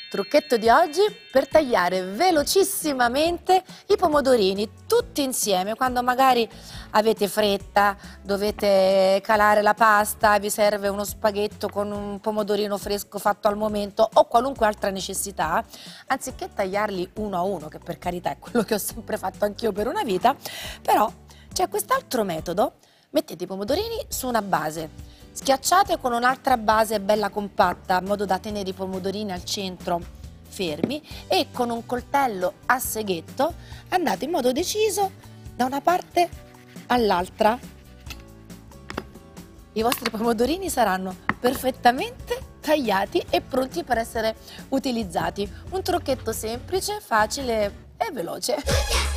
Trucchetto di oggi per tagliare velocissimamente i pomodorini tutti insieme quando magari avete fretta, dovete calare la pasta, vi serve uno spaghetto con un pomodorino fresco fatto al momento o qualunque altra necessità. Anziché tagliarli uno a uno, che per carità è quello che ho sempre fatto anch'io per una vita, però c'è quest'altro metodo. Mettete i pomodorini su una base, schiacciate con un'altra base bella compatta in modo da tenere i pomodorini al centro fermi e con un coltello a seghetto andate in modo deciso da una parte all'altra. I vostri pomodorini saranno perfettamente tagliati e pronti per essere utilizzati. Un trucchetto semplice, facile e veloce.